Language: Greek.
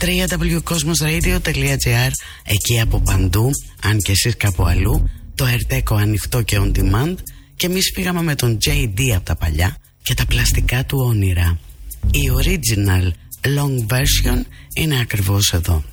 www.cosmosradio.gr. Εκεί από παντού, αν και εσείς κάπου αλλού, το Ερτέκο ανοιχτό και on demand. Και εμείς πήγαμε με τον JD από τα παλιά και τα πλαστικά του όνειρα. Η original long version είναι ακριβώς εδώ.